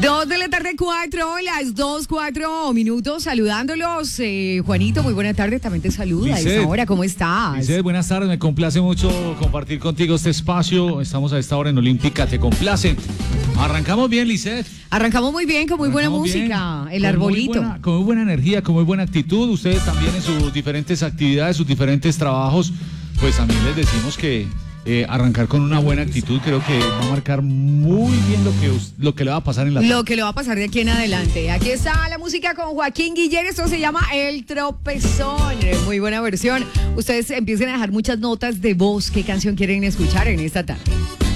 2 de la tarde, 4, las 2:04 saludándolos. Juanito, muy buena tarde, también te saluda. Lisset, a esta hora, ¿cómo estás? Lisset, buenas tardes, me complace mucho compartir contigo este espacio. Estamos a esta hora en Olímpica, ¿te complace? Arrancamos bien, Lisset. Arrancamos muy bien, con muy buena música, el arbolito. Con muy buena energía, con muy buena actitud. Ustedes también en sus diferentes actividades, sus diferentes trabajos, pues también les decimos que arrancar con una buena actitud creo que va a marcar muy bien lo que le va a pasar en la tarde. Lo que le va a pasar de aquí en adelante. Aquí está la música con Joaquín Guillén. Esto se llama El Tropezón. Muy buena versión. Ustedes empiecen a dejar muchas notas de voz. ¿Qué canción quieren escuchar en esta tarde?